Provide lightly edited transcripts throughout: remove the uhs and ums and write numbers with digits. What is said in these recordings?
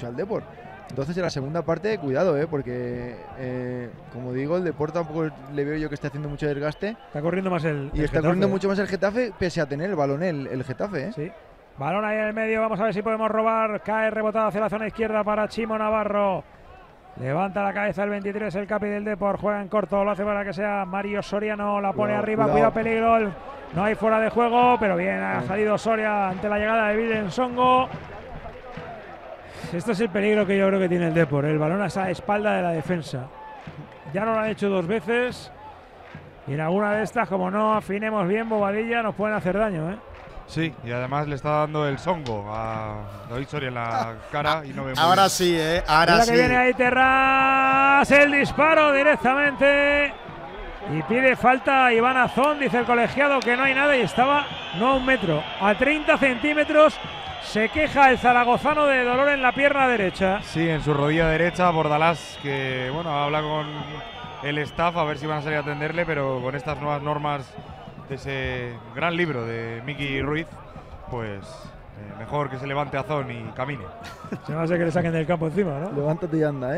mucho al Depor. Entonces en la segunda parte, cuidado, porque como digo, el Depor tampoco le veo yo que esté haciendo mucho desgaste. Está corriendo más el Y está Getafe, corriendo mucho más el Getafe, pese a tener el balón el Getafe, Sí. Balón ahí en el medio, vamos a ver si podemos robar. Cae rebotado hacia la zona izquierda para Chimo Navarro. Levanta la cabeza el 23, el capi del Depor, juega en corto, lo hace para que sea Mario Soriano, la pone arriba, cuidado peligro, no hay fuera de juego, pero bien, ha salido Soria ante la llegada de Bill Nsongo. Esto es el peligro que yo creo que tiene el Depor, el balón a esa espalda de la defensa. Ya no lo han hecho 2 veces y en alguna de estas, como no afinemos bien Bobadilla, nos pueden hacer daño, Sí, y además le está dando el songo a David Soria en la cara y no ve muy Ahora bien. sí, ahora Mira sí. que viene ahí Terrás, el disparo directamente y pide falta a Iván Azón, dice el colegiado que no hay nada y estaba no a 1 metro, a 30 centímetros. Se queja el zaragozano de dolor en la pierna derecha. Sí, en su rodilla derecha, Bordalás, que bueno, habla con el staff a ver si van a salir a atenderle, pero con estas nuevas normas de ese gran libro de Miki Ruiz, pues mejor que se levante Azón y camine. Se va a hacer que le saquen del campo encima, ¿no? Levántate y anda,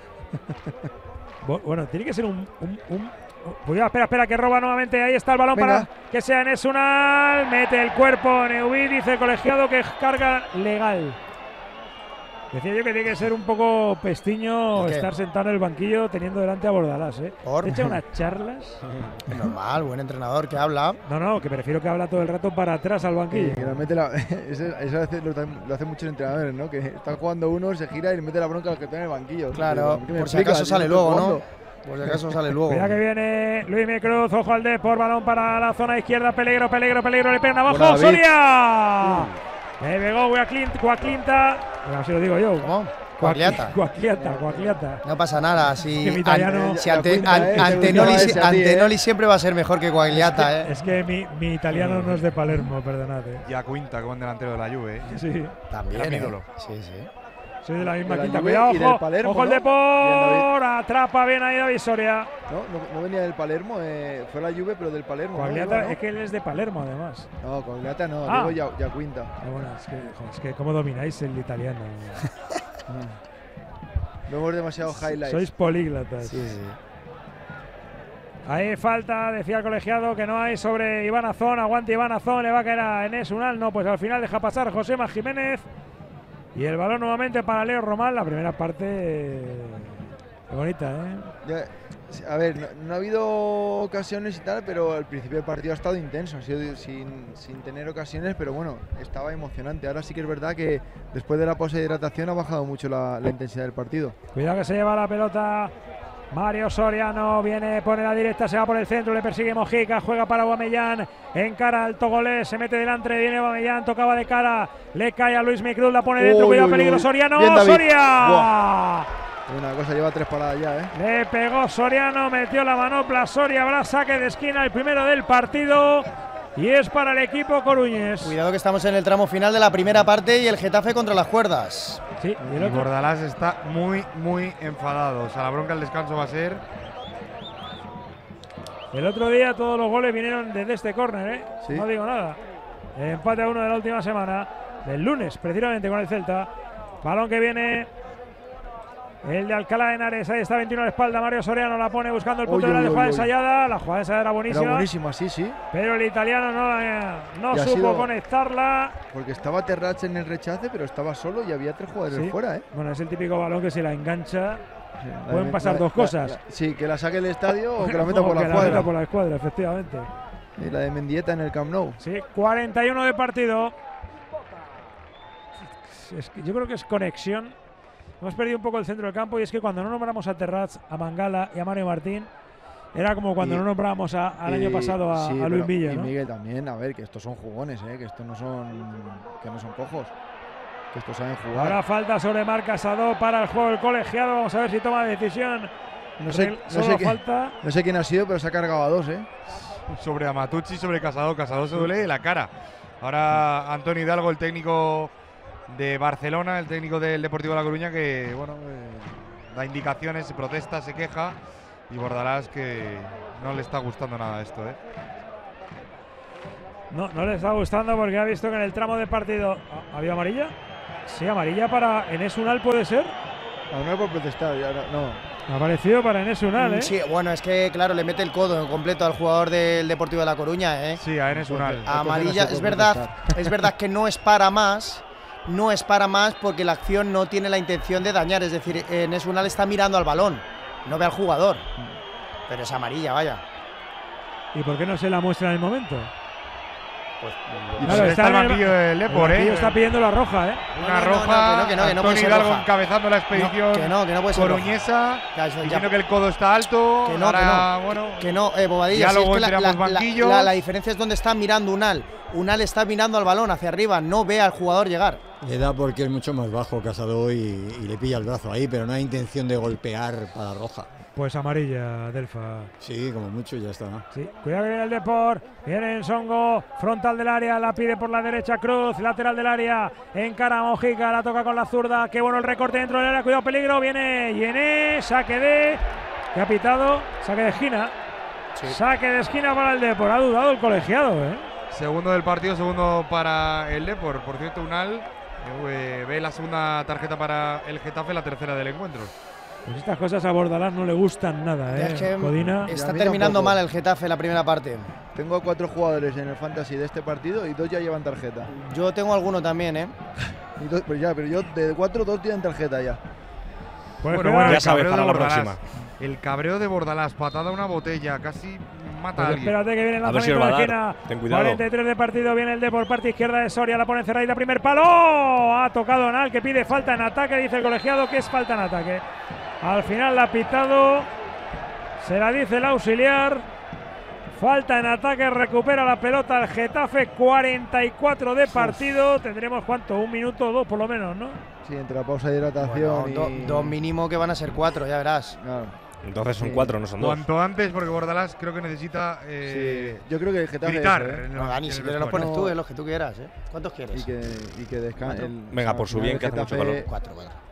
Bueno, tiene que ser Cuidado, espera, que roba nuevamente. Ahí está el balón. Venga. Para que sea Enes Unal. Mete el cuerpo Neuví, dice el colegiado que es carga legal. Decía yo que tiene que ser un poco pestiño estar sentado en el banquillo teniendo delante a Bordalás, ¿Por? Te echa unas charlas. Normal, buen entrenador que habla. No, que prefiero que habla todo el rato para atrás al banquillo. Que lo mete lo hacen muchos entrenadores, ¿no? Que está jugando uno, se gira y le mete la bronca al que está en el banquillo. Claro, ¿Qué me por si explicas? acaso sale Yo luego, estoy ¿no? Por si acaso sale luego. Cuidado que viene Luis Cruz, ojo al Depor, balón para la zona izquierda, peligro, le pegan abajo, Buena, Soria. Le pegó Guaclinta, así lo digo yo. ¿Cómo? Guagliata. Guagliata. No pasa nada. Si, Que mi italiano- si Antenoli siempre va a ser mejor que Guagliata, Es que mi italiano no es de Palermo, perdonad. Ya Quinta, como un delantero de la Juve. Sí, También. Gran ídolo. Sí, sí. soy de la misma De la quinta. Juve Cuidado, y del Palermo, ojo el ¿no? Depor, atrapa bien ahí David Soria. No venía del Palermo, fue la Juve, pero del Palermo. Guagliata, ¿no? es que él es de Palermo además. No, Guagliata no, Ah. digo ya Quinta. Bueno, es que cómo domináis el italiano. Vemos demasiado highlights. Sois políglatas. Sí, sí. Ahí falta, decía el colegiado, que no hay sobre Iván Azón. Aguante Iván Azón, le va a caer a Enes Unal. No, pues al final deja pasar Josema Jiménez. Y el balón nuevamente para Leo Román. La primera parte qué bonita, A ver, no ha habido ocasiones y tal, pero al principio del partido ha estado intenso, ha sido sin tener ocasiones, pero bueno, estaba emocionante. Ahora sí que es verdad que después de la pausa de hidratación ha bajado mucho la intensidad del partido. Cuidado que se lleva la pelota Mario Soriano, pone la directa, se va por el centro, le persigue Mojica, juega para Aubameyang, encara al togolés, se mete delante, viene Aubameyang, tocaba de cara, le cae a Luis Micruz, la pone dentro, cuidado, peligro Soriano, Bien, David. Soria. Buah. Una cosa, lleva 3 paradas ya, Le pegó Soriano, metió la manopla Soria, habrá saque de esquina, el primero del partido. Y es para el equipo coruñés. Cuidado que estamos en el tramo final de la primera parte y el Getafe contra las cuerdas. Sí, y el Y otro. Bordalás está muy enfadado. O sea, la bronca al descanso va a ser. El otro día todos los goles vinieron desde este córner, Sí. No digo nada. Empate a 1 de la última semana, del lunes, precisamente con el Celta. Balón que viene el de Alcalá de Henares. Ahí está 21 a la espalda. Mario Soriano la pone buscando el punto de la jugada ensayada. La jugada ensayada era buenísima. Era buenísima, sí. Pero el italiano no Y ha supo sido- conectarla. Porque estaba Terrats en el rechace, pero estaba solo y había 3 jugadores Sí. fuera, Bueno, es el típico balón que si la engancha Sí, pueden pasar dos cosas. Sí, que la saque el estadio o que la meta por O la que cuadra. meta por la escuadra, efectivamente. Y la de Mendieta en el Camp Nou. Sí, 41 de partido. Es que yo creo que es conexión. Hemos perdido un poco el centro del campo y es que cuando no nombramos a Terrats, a Mangala y a Mario Martín, era como cuando no nombrábamos al año pasado a Luis Villa, Y ¿no? Miguel también, a ver, que estos son jugones, que estos no son cojos. Que estos saben jugar. Ahora falta sobre Marc Casado para el juego del colegiado. Vamos a ver si toma decisión. No sé falta. No sé quién ha sido, pero se ha cargado a 2, Sobre Amatucci, sobre Casado. Casado se duele la cara. Ahora Antonio Hidalgo, el técnico de Barcelona, el técnico del Deportivo de La Coruña, que bueno, da indicaciones, se protesta, se queja. Y Bordalás que no le está gustando nada esto, No le está gustando porque ha visto que en el tramo de partido. ¿Había amarilla? Sí, amarilla para Enes Unal puede ser. Aún no es por protestar, ya no. Ha aparecido para Enes Unal, ¿eh? Sí, bueno, es que claro, le mete el codo en completo al jugador del Deportivo de La Coruña, ¿eh? Sí, a Enes Unal. Amarilla, es verdad que no es para más porque la acción no tiene la intención de dañar, es decir, Enes Unal está mirando al balón, no ve al jugador, pero es amarilla, vaya. ¿Y por qué no se la muestra en el momento? Pues, Claro, está el banquillo del Depor, Está pidiendo la roja, ¿eh? Una roja. que no puede Antonio ser Hidalgo roja. encabezando la expedición que no puede ser coruñesa, Ya, diciendo que el codo está alto. Bobadilla, ya luego es que entre ambos banquillos. la diferencia es donde está mirando Unal. Unal está mirando al balón hacia arriba, no ve al jugador llegar. Le da porque es mucho más bajo Casado y le pilla el brazo ahí, pero no hay intención de golpear para roja. Pues amarilla, Delfa. Sí, como mucho ya está. Sí, cuidado que viene el Depor, viene el Songo, frontal del área, la pide por la derecha Cruz, lateral del área, encara a Mojica, la toca con la zurda, qué bueno el recorte dentro del área, cuidado peligro, viene Yené, saque de, que ha pitado, saque de esquina, saque de esquina para el Depor, ha dudado el colegiado, Segundo del partido, segundo para el Depor. Por cierto, Unal ve la segunda tarjeta para el Getafe, la tercera del encuentro. Pues estas cosas a Bordalás no le gustan nada, Es que Codina. está terminando mal el Getafe la primera parte. Tengo 4 jugadores en el fantasy de este partido y 2 ya llevan tarjeta. Yo tengo alguno también, ¿eh? pero yo de 4, 2 tienen tarjeta ya. Pues bueno, ya sabes para la próxima. El cabreo de Bordalás, patada a una botella, casi mata a alguien. Espérate que viene el lanzamiento de la esquina. Ten cuidado. 43 de partido, viene el de por parte izquierda de Soria, la pone cerrada, primer palo. Ha tocado Anal, que pide falta en ataque, dice el colegiado que es falta en ataque. Al final la ha pitado, se la dice el auxiliar. Falta en ataque, recupera la pelota el Getafe, 44 de partido. Tendremos ¿cuánto? 1 minuto o 2 por lo menos, ¿no? Sí, entre la pausa de hidratación Bueno, y… dos mínimo que van a ser 4, ya verás. Claro. Entonces son 4, no son 2. Cuanto antes, porque Bordalás creo que necesita yo creo que el Getafe gritar. eso, No, Dani, si quieres los pones tú, los que tú quieras, ¿eh? ¿Cuántos quieres? y que descanse. Venga, por su bien, que hace mucho calor. 4.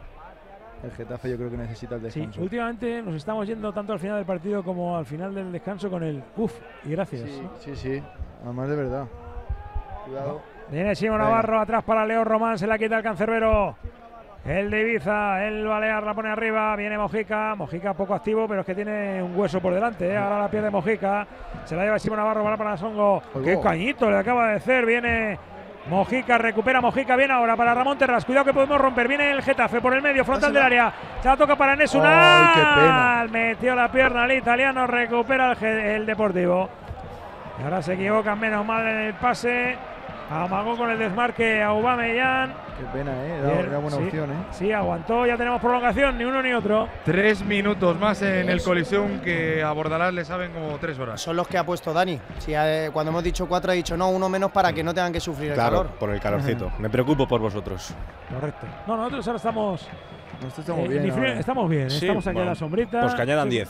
El Getafe yo creo que necesita el descanso. Sí, últimamente nos estamos yendo tanto al final del partido como al final del descanso con el uff y gracias. Sí, además de verdad. Cuidado. Viene Simón Navarro atrás para Leo Román, se la quita el cancerbero. El de Ibiza, el Balear la pone arriba, viene Mojica poco activo, pero es que tiene un hueso por delante, ¿eh? Ahora la pierde Mojica, se la lleva Simón Navarro para Songo. Qué cañito le acaba de hacer, viene Mojica, recupera Mojica, bien ahora para Ramón Terras, cuidado que podemos romper, viene el Getafe por el medio, frontal del área, se la toca para Enes Unal. ¡Qué pena! Metió la pierna el italiano, recupera el Deportivo. Y ahora se equivocan menos mal en el pase. Amagó con el desmarque a Aubameyang. Qué pena, era buena opción, Sí, aguantó, ya tenemos prolongación, ni uno ni otro. 3 minutos más en el Coliseum, que a Bordalás le saben como 3 horas. Son los que ha puesto Dani. Si, cuando hemos dicho 4 ha dicho no, uno menos para que no tengan que sufrir el calor. Por el calorcito. Me preocupo por vosotros. Correcto. No, nosotros ahora estamos… Estamos bien. Estamos bien, Sí, estamos aquí en la sombrita. Pues que añadan 10.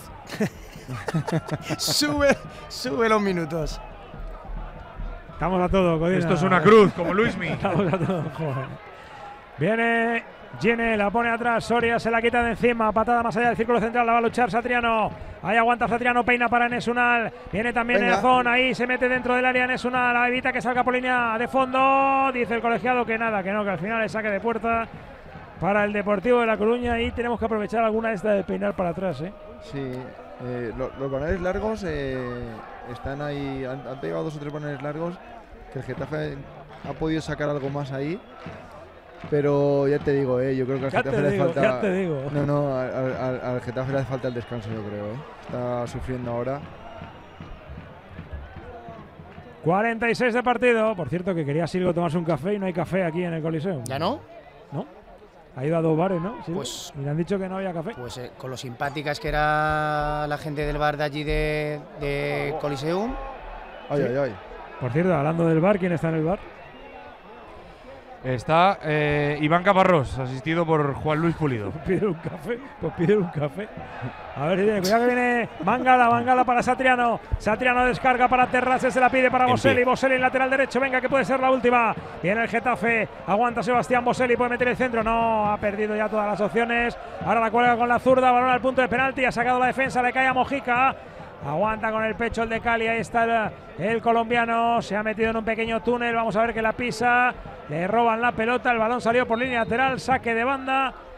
sube los minutos. Estamos a todo, Codina. Esto es una cruz, como Luismi. Estamos a todo, joder. Viene Gene, la pone atrás, Soria se la quita de encima, patada más allá del círculo central, la va a luchar Satriano. Ahí aguanta Satriano, peina para Enes Unal. Viene también Erazón, ahí se mete dentro del área Enes Unal, evita que salga por línea de fondo. Dice el colegiado que nada, que no, que al final es saque de puerta para el Deportivo de La Coruña y tenemos que aprovechar alguna de estas de peinar para atrás, Sí, los balones largos están ahí, han pegado 2 o 3 balones largos que el Getafe ha podido sacar algo más ahí, pero ya te digo, yo creo que al Getafe le falta… Ya te digo. No, al Getafe le hace falta el descanso, yo creo, está sufriendo ahora. 46 de partido, por cierto que quería Silvio tomarse un café y no hay café aquí en el Coliseo. ¿Ya no? ¿No? Ha ido a 2 bares, ¿no? Silvio? Pues… Y le han dicho que no había café. Pues con lo simpáticas que era la gente del bar de allí de Coliseum. Ay. Por cierto, hablando del bar, ¿quién está en el bar? Está Iván Caparrós, asistido por Juan Luis Pulido. Pide un café, pues pide un café. A ver si tiene cuidado que viene Mangala para Satriano. Satriano descarga para Terraces, se la pide para Boselli. Boselli en lateral derecho, venga que puede ser la última. Viene el Getafe, aguanta Sebastián Boselli, puede meter el centro. No, ha perdido ya todas las opciones. Ahora la cuelga con la zurda, balón al punto de penalti, ha sacado la defensa, le cae a Mojica. Aguanta con el pecho el de Cali. Ahí está el colombiano. Se ha metido en un pequeño túnel. Vamos a ver que la pisa. Le roban la pelota. El balón salió por línea lateral. Saque de banda